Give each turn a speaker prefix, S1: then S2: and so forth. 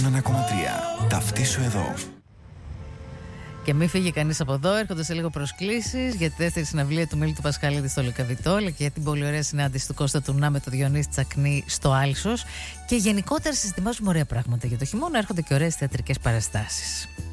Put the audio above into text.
S1: 1,3. Ταυτίσου εδώ.
S2: Και μην φύγει κανείς από εδώ, έρχονται σε λίγο προσκλήσεις για τη δεύτερη συναυλία του Μίλη του Πασχαλίδη στο Λυκαβητό, αλλά και για την πολύ ωραία συνάντηση του Κώστα Τουρνά με το Διονύση Τσακνή στο Άλσος. Και γενικότερα συζητημάζουμε ωραία πράγματα για το χειμώνα, έρχονται και ωραίες θεατρικές παραστάσεις.